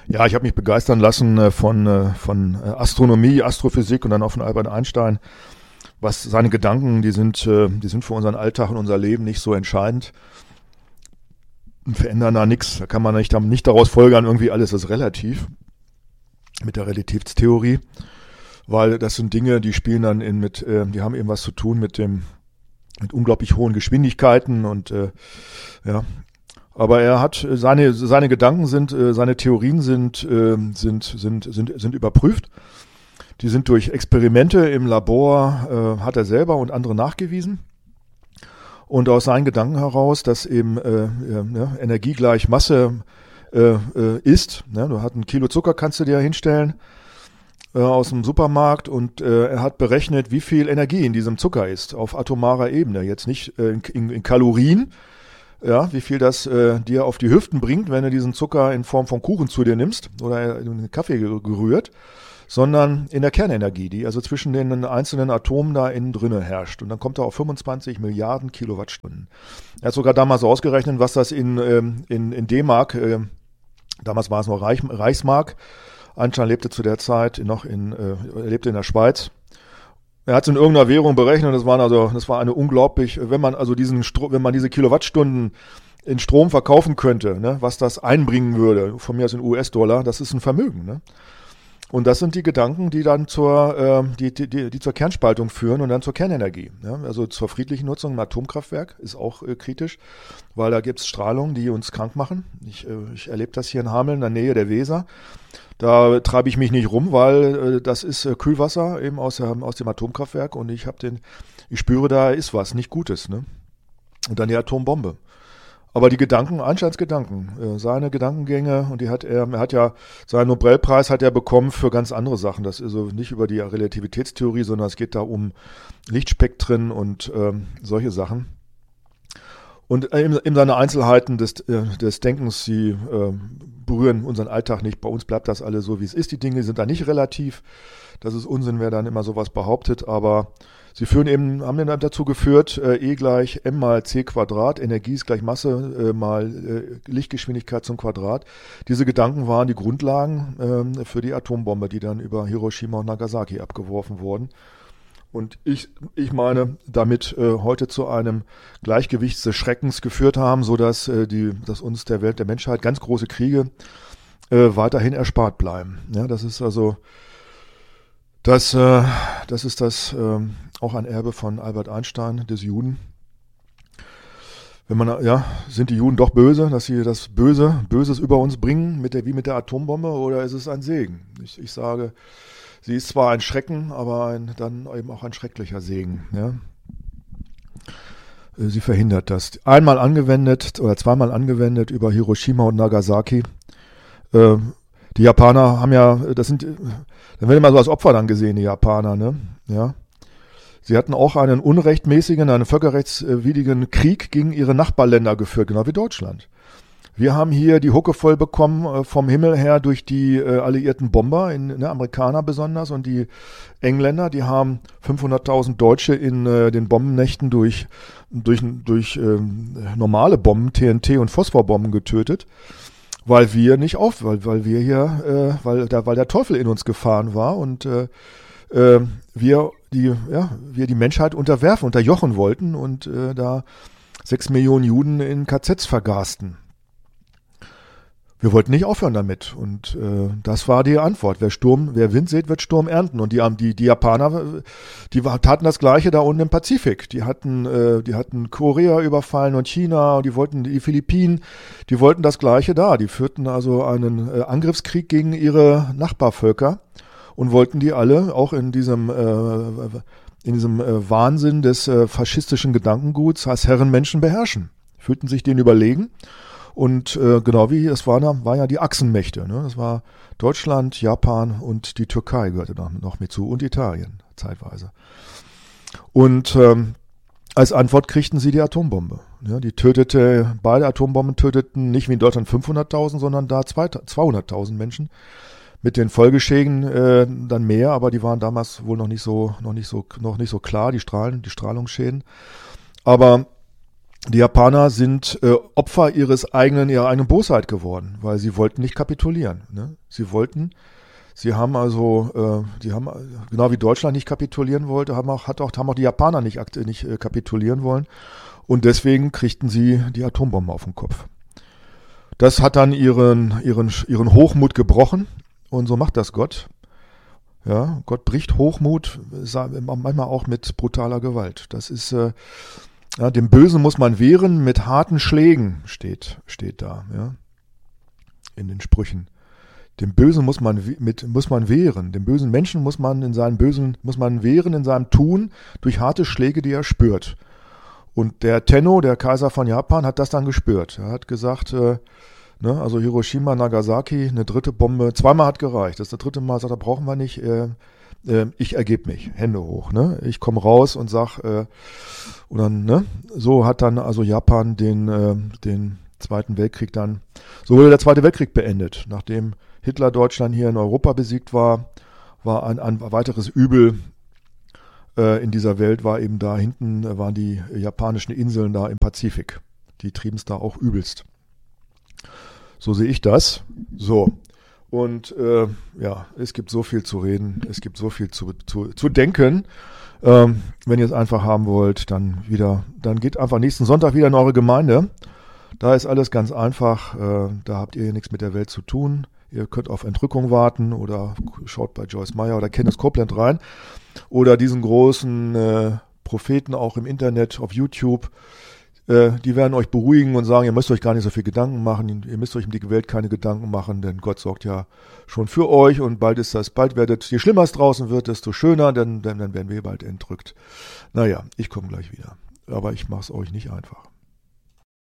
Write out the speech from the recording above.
Ja, ich habe mich begeistern lassen von Astronomie, Astrophysik und dann auch von Albert Einstein. Was seine Gedanken, die sind für unseren Alltag und unser Leben nicht so entscheidend und verändern da nichts. Da kann man nicht daraus folgern, irgendwie alles ist relativ mit der Relativitätstheorie, weil das sind Dinge, die spielen dann die haben eben was zu tun mit unglaublich hohen Geschwindigkeiten und ja. Aber er hat seine Gedanken seine Theorien sind überprüft. Die sind durch Experimente im Labor hat er selber und andere nachgewiesen. Und aus seinen Gedanken heraus, dass eben Energie gleich Masse ist. Ne? Du hast ein Kilo Zucker, kannst du dir hinstellen aus dem Supermarkt und er hat berechnet, wie viel Energie in diesem Zucker ist auf atomarer Ebene. Jetzt nicht in Kalorien, ja, wie viel das dir auf die Hüften bringt, wenn du diesen Zucker in Form von Kuchen zu dir nimmst oder in den Kaffee gerührt, sondern in der Kernenergie, die also zwischen den einzelnen Atomen da innen drinne herrscht. Und dann kommt er auf 25 Milliarden Kilowattstunden. Er hat sogar damals ausgerechnet, was das in D-Mark, damals war es noch Reichsmark, Einstein lebte zu der Zeit er lebte in der Schweiz. Er hat es in irgendeiner Währung berechnet, das war eine unglaublich, wenn man diese Kilowattstunden in Strom verkaufen könnte, ne, was das einbringen würde, von mir aus in US-Dollar, das ist ein Vermögen, ne? Und das sind die Gedanken, die dann die zur Kernspaltung führen und dann zur Kernenergie. Ja? Also zur friedlichen Nutzung im Atomkraftwerk ist auch kritisch, weil da gibt es Strahlung, die uns krank machen. Ich erlebe das hier in Hameln in der Nähe der Weser. Da treibe ich mich nicht rum, weil das ist Kühlwasser eben aus dem Atomkraftwerk und ich spüre, da ist was nicht Gutes. Ne? Und dann die Atombombe. Aber die Gedanken, Einsteins Gedanken, seine Gedankengänge, und er hat ja seinen Nobelpreis hat er bekommen für ganz andere Sachen. Das ist also nicht über die Relativitätstheorie, sondern es geht da um Lichtspektren und solche Sachen. Und eben seine Einzelheiten des Denkens, die berühren unseren Alltag nicht. Bei uns bleibt das alles so, wie es ist. Die Dinge sind da nicht relativ. Das ist Unsinn, wer dann immer sowas behauptet, aber haben dann dazu geführt, E gleich m mal c Quadrat, Energie ist gleich Masse mal Lichtgeschwindigkeit zum Quadrat. Diese Gedanken waren die Grundlagen für die Atombombe, die dann über Hiroshima und Nagasaki abgeworfen wurden. Und ich meine, damit heute zu einem Gleichgewicht des Schreckens geführt haben, sodass dass uns der Menschheit ganz große Kriege weiterhin erspart bleiben. Ja, das ist also auch ein Erbe von Albert Einstein, des Juden. Sind die Juden doch böse, dass sie das Böses über uns bringen, wie mit der Atombombe, oder ist es ein Segen? Ich sage, sie ist zwar ein Schrecken, aber dann eben auch ein schrecklicher Segen. Ja? Sie verhindert das. Einmal angewendet oder zweimal angewendet über Hiroshima und Nagasaki. Die Japaner haben dann werden immer so als Opfer dann gesehen, die Japaner, ne? Ja. Sie hatten auch einen einen völkerrechtswidrigen Krieg gegen ihre Nachbarländer geführt, genau wie Deutschland. Wir haben hier die Hucke voll bekommen vom Himmel her durch die alliierten Bomber, Amerikaner besonders, und die Engländer, die haben 500.000 Deutsche in den Bombennächten durch normale Bomben, TNT und Phosphorbomben getötet. Weil der Teufel in uns gefahren war und wir die Menschheit unterjochen wollten und da 6 Millionen Juden in KZs vergasten. Wir wollten nicht aufhören damit und das war die Antwort. Wer Wind sät, wird Sturm ernten. Und die Japaner, taten das Gleiche da unten im Pazifik. Die hatten Korea überfallen und China und die Philippinen, die wollten das Gleiche da. Die führten also einen Angriffskrieg gegen ihre Nachbarvölker und wollten die alle auch in diesem Wahnsinn des faschistischen Gedankenguts als Herrenmenschen beherrschen. Fühlten sich denen überlegen. Und genau wie es war ja die Achsenmächte. Ne? Das war Deutschland, Japan und die Türkei gehörte noch mit zu und Italien zeitweise. Und als Antwort kriegten sie die Atombombe. Ja, beide Atombomben töteten nicht wie in Deutschland 500.000, sondern da 200.000 Menschen. Mit den Folgeschäden dann mehr, aber die waren damals wohl noch nicht so klar, die Strahlungsschäden. Aber Die Japaner sind Opfer ihrer eigenen Bosheit geworden, weil sie wollten nicht kapitulieren. Ne? Sie haben genau wie Deutschland nicht kapitulieren wollte, haben auch die Japaner nicht kapitulieren wollen. Und deswegen kriegten sie die Atombombe auf den Kopf. Das hat dann ihren Hochmut gebrochen. Und so macht das Gott. Ja, Gott bricht Hochmut, manchmal auch mit brutaler Gewalt. Das ist, dem Bösen muss man wehren mit harten Schlägen, steht da, ja, in den Sprüchen. Dem Bösen muss man wehren. Dem bösen Menschen muss man wehren in seinem Tun durch harte Schläge, die er spürt. Und der Tenno, der Kaiser von Japan, hat das dann gespürt. Er hat gesagt, also Hiroshima, Nagasaki, eine dritte Bombe, zweimal hat gereicht. Das dritte Mal sagt er, brauchen wir nicht. Ich ergebe mich, Hände hoch. Ne? Ich komme raus und sag, und dann, ne? So hat dann also Japan den Zweiten Weltkrieg dann, so wurde der Zweite Weltkrieg beendet. Nachdem Hitler Deutschland hier in Europa besiegt war ein weiteres Übel in dieser Welt war eben da hinten, waren die japanischen Inseln da im Pazifik. Die trieben es da auch übelst. So sehe ich das. So. Und es gibt so viel zu reden, es gibt so viel zu denken. Wenn ihr es einfach haben wollt, dann geht einfach nächsten Sonntag wieder in eure Gemeinde. Da ist alles ganz einfach. Da habt ihr nichts mit der Welt zu tun. Ihr könnt auf Entrückung warten oder schaut bei Joyce Meyer oder Kenneth Copeland rein. Oder diesen großen Propheten auch im Internet, auf YouTube. Die werden euch beruhigen und sagen, ihr müsst euch gar nicht so viel Gedanken machen. Ihr müsst euch um die Welt keine Gedanken machen, denn Gott sorgt ja schon für euch und je schlimmer es draußen wird, desto schöner, denn dann werden wir bald entrückt. Naja, ich komme gleich wieder. Aber ich mache es euch nicht einfach.